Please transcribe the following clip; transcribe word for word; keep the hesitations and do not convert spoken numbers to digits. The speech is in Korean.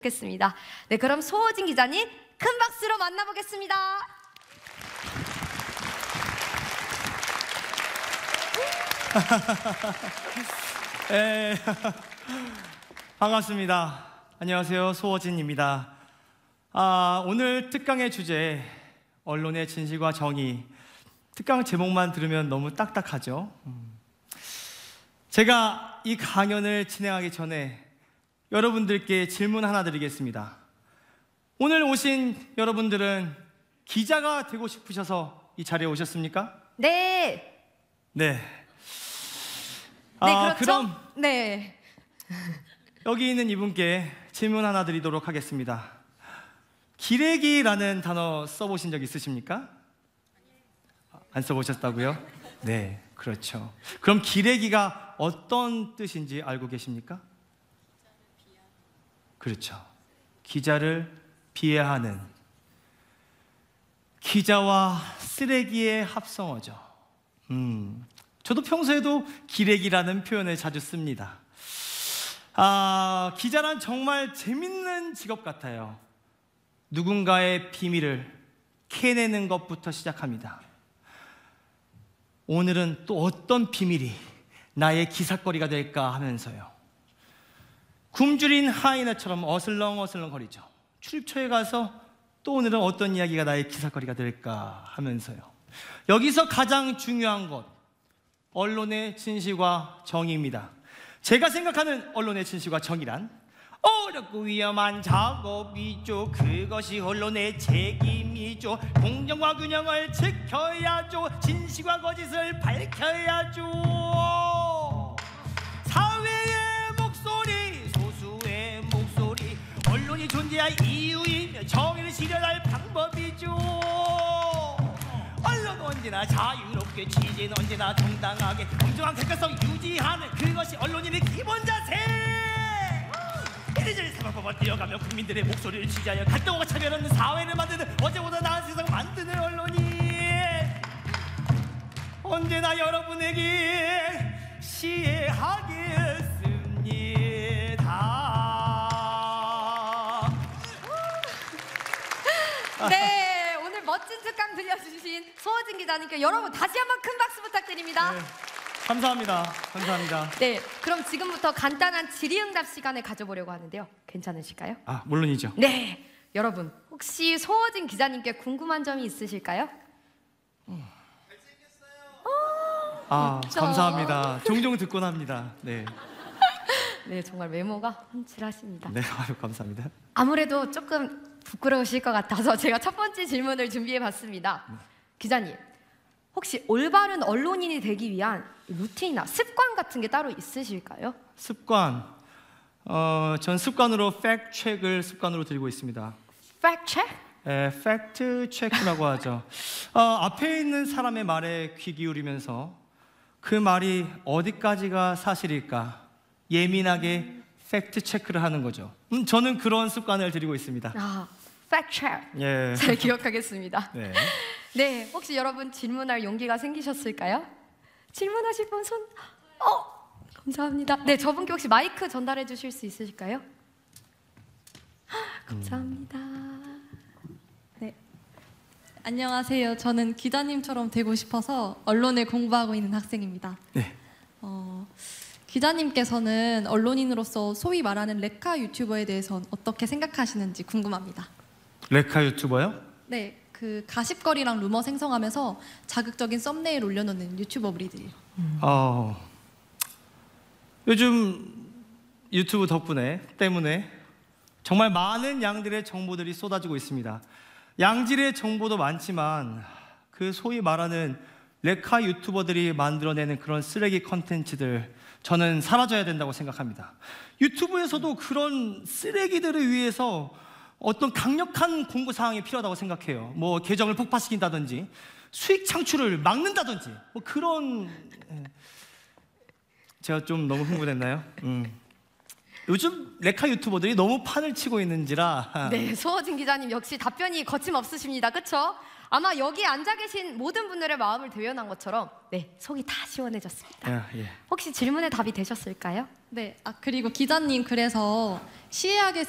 겠습니다. 네, 그럼 소호진 기자님 큰 박수로 만나보겠습니다. 에, 반갑습니다. 안녕하세요, 소호진입니다. 아, 오늘 특강의 주제 언론의 진실과 정의. 특강 제목만 들으면 너무 딱딱하죠. 음. 제가 이 강연을 진행하기 전에 여러분들께 질문 하나 드리겠습니다. 오늘 오신 여러분들은 기자가 되고 싶으셔서 이 자리에 오셨습니까? 네. 네. 네, 아, 그렇죠? 그럼 네. 여기 있는 이분께 질문 하나 드리도록 하겠습니다. 기레기라는 단어 써보신 적 있으십니까? 안 써보셨다고요? 네, 그렇죠. 그럼 기레기가 어떤 뜻인지 알고 계십니까? 그렇죠. 기자를 비하하는, 기자와 쓰레기의 합성어죠. 음, 저도 평소에도 기레기라는 표현을 자주 씁니다. 아, 기자란 정말 재밌는 직업 같아요. 누군가의 비밀을 캐내는 것부터 시작합니다. 오늘은 또 어떤 비밀이 나의 기사거리가 될까 하면서요, 굶주린 하이에나처럼 어슬렁어슬렁 거리죠. 출입처에 가서 또 오늘은 어떤 이야기가 나의 기사거리가 될까 하면서요, 여기서 가장 중요한 것, 언론의 진실과 정의입니다. 제가 생각하는 언론의 진실과 정의란 어렵고 위험한 작업이죠. 그것이 언론의 책임이죠. 공정과 균형을 지켜야죠. 진실과 거짓을 밝혀야죠. 사회의 목소리, 소수의 목소리, 언론이 존재할 이유이며 정의를 실현할 방법이죠. 언론은 언제나 자유롭게, 취재는 언제나 정당하게, 공정한 객관성 유지하는 그것이 언론인의 기본 자세. 이리저리 사법법을 뛰어가며 국민들의 목소리를 취재하여 갈등과 차별 없는 사회를 만드는, 어제보다 나은 세상을 만드는 언론이 언제나 여러분에게 시해하겠습니다. 네, 오늘 멋진 특강 들려주신 소호진 기자님께 여러분 다시 한번 큰 박수 부탁드립니다. 네, 감사합니다. 감사합니다. 네, 그럼 지금부터 간단한 질의응답 시간을 가져보려고 하는데요. 괜찮으실까요? 아, 물론이죠. 네, 여러분 혹시 소호진 기자님께 궁금한 점이 있으실까요? 아, 그렇죠. 감사합니다. 종종 듣곤 합니다. 네, 네, 정말 외모가 훤칠하십니다. 네, 아유, 감사합니다. 아무래도 조금 부끄러우실 것 같아서 제가 첫 번째 질문을 준비해봤습니다. 네. 기자님, 혹시 올바른 언론인이 되기 위한 루틴이나 습관 같은 게 따로 있으실까요? 습관, 어, 전 습관으로 팩트 체크를 습관으로 들고 있습니다. 팩트 체크? 에, 팩트 체크라고 하죠. 어, 앞에 있는 사람의 말에 귀 기울이면서 그 말이 어디까지가 사실일까 예민하게 팩트 체크를 하는 거죠. 음, 저는 그런 습관을 들이고 있습니다. 아, 팩트 체크. 예. 잘 기억하겠습니다. 네. 네, 혹시 여러분 질문할 용기가 생기셨을까요? 질문하실 분 손? 어, 감사합니다. 네, 저분께 혹시 마이크 전달해 주실 수 있으실까요? 감사합니다. 네. 안녕하세요. 저는 기자님처럼 되고 싶어서 언론을 공부하고 있는 학생입니다. 네. 어, 기자님께서는 언론인으로서 소위 말하는 레카 유튜버에 대해서 어떻게 생각하시는지 궁금합니다. 레카 유튜버요? 네, 그 가십거리랑 루머 생성하면서 자극적인 썸네일 올려놓는 유튜버 무리들이요. 음. 어, 요즘 유튜브 덕분에 때문에 정말 많은 양들의 정보들이 쏟아지고 있습니다. 양질의 정보도 많지만 그 소위 말하는 레카 유튜버들이 만들어내는 그런 쓰레기 컨텐츠들, 저는 사라져야 된다고 생각합니다. 유튜브에서도 그런 쓰레기들을 위해서 어떤 강력한 공고 사항이 필요하다고 생각해요. 뭐 계정을 폭파시킨다든지 수익 창출을 막는다든지 뭐 그런. 제가 좀 너무 흥분했나요? 음. 요즘 레카 유튜버들이 너무 판을 치고 있는지라. 네, 소호진 기자님 역시 답변이 거침없으십니다. 그렇죠? 아마 여기 앉아 계신 모든 분들의 마음을 대변한 것처럼 네, 속이 다 시원해졌습니다. 아, 예. 혹시 질문에 답이 되셨을까요? 네, 아 그리고 기자님 그래서 시해하겠,